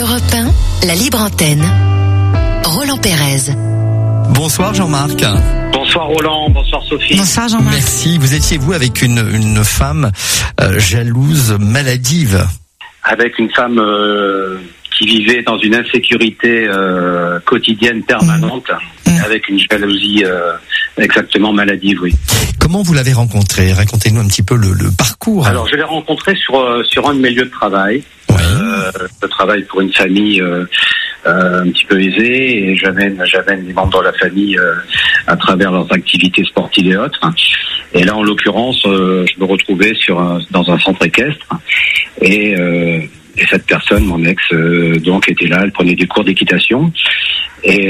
Europe 1, la libre antenne. Roland Pérez. Bonsoir Jean-Marc. Bonsoir Roland, bonsoir Sophie. Bonsoir Jean-Marc. Merci. Vous étiez vous avec une femme jalouse, maladive. Avec une femme qui vivait dans une insécurité quotidienne permanente, avec une jalousie exactement maladive, oui. Comment vous l'avez rencontrée? Racontez-nous un petit peu le parcours. Alors je l'ai rencontrée sur un de mes lieux de travail. Oui. Je travaille pour une famille un petit peu aisée et j'amène les membres de la famille à travers leurs activités sportives et autres. Et là, en l'occurrence, je me retrouvais dans un centre équestre et cette personne, mon ex, donc était là. Elle prenait des cours d'équitation et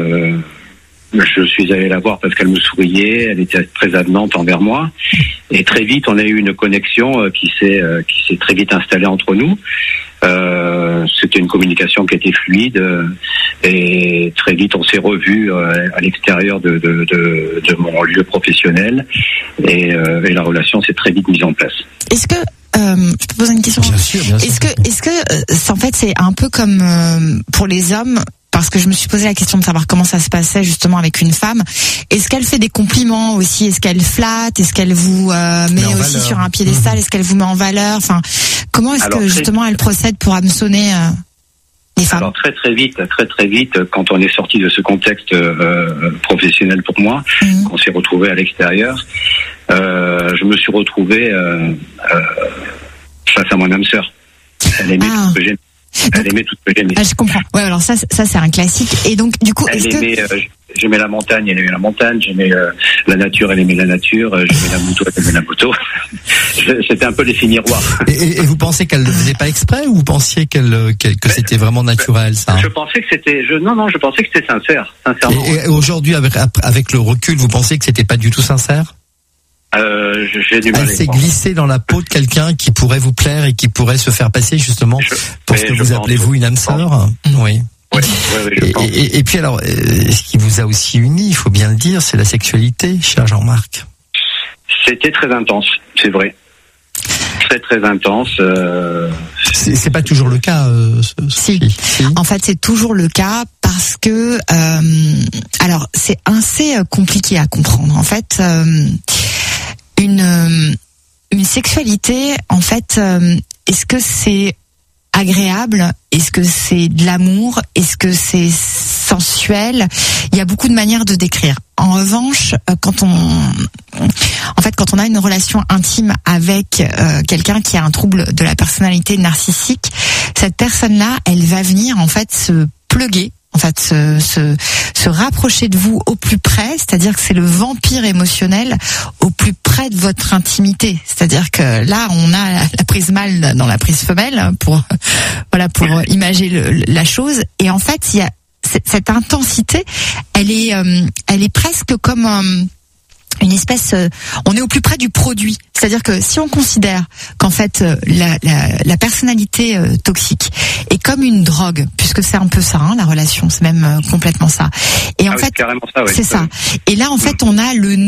je suis allé la voir parce qu'elle me souriait. Elle était très avenante envers moi et très vite, on a eu une connexion qui s'est très vite installée entre nous. C'était une communication qui était fluide et très vite on s'est revus à l'extérieur de mon lieu professionnel et la relation s'est très vite mise en place. Est-ce que je peux poser une question? Bien sûr. Est-ce que en fait c'est un peu comme pour les hommes? Parce que je me suis posé la question de savoir comment ça se passait justement avec une femme. Est-ce qu'elle fait des compliments aussi? Est-ce qu'elle flatte? Est-ce qu'elle vous met aussi valeur sur un piédestal? Est-ce qu'elle vous met en valeur? Enfin, comment est-ce que justement elle procède pour hameçonner les femmes? Alors très vite, quand on est sorti de ce contexte professionnel pour moi, qu'on s'est retrouvé à l'extérieur, je me suis retrouvé face à mon âme sœur. Elle aimait tout ce que j'aimais. Elle aimait tout ce que j'aimais. Je comprends. Ouais, alors ça c'est un classique. Et donc du coup, j'aimais la montagne, elle aimait la montagne. J'aimais la nature, elle aimait la nature. J'aimais la moto, elle aimait la moto. C'était un peu l'effet miroir. Et vous pensez qu'elle le faisait pas exprès ou vous pensiez que c'était vraiment naturel, ça? Je pensais que c'était, je pensais que c'était sincère, sincèrement. Et aujourd'hui, avec le recul, vous pensez que c'était pas du tout sincère? J'ai du mal. Elle s'est glissée dans la peau de quelqu'un qui pourrait vous plaire et qui pourrait se faire passer justement pour ce que vous appelez vous une âme sœur. Oui. Oui, je pense. Et puis alors, ce qui vous a aussi uni, il faut bien le dire, c'est la sexualité, cher Jean-Marc. C'était très intense, c'est vrai. Très intense. C'est pas toujours le cas. Si. En fait, c'est toujours le cas parce que alors c'est assez compliqué à comprendre. En fait, une sexualité, en fait, est-ce que c'est agréable? Est-ce que c'est de l'amour? Est-ce que c'est sensuel? Il y a beaucoup de manières de décrire. En revanche, quand on a une relation intime avec quelqu'un qui a un trouble de la personnalité narcissique, cette personne-là, elle va venir en fait se pluguer, en fait se rapprocher de vous au plus près, c'est-à-dire que c'est le vampire émotionnel au plus près de votre intimité. C'est-à-dire que là, on a la prise mâle dans la prise femelle pour imager la chose. Et en fait, il y a cette intensité, elle est presque comme une espèce, on est au plus près du produit. C'est-à-dire que si on considère qu'en fait la personnalité toxique est comme une drogue, puisque c'est un peu ça, la relation, c'est même complètement ça. Et en fait, c'est carrément ça, ouais. C'est ça. Et là, en fait, on a le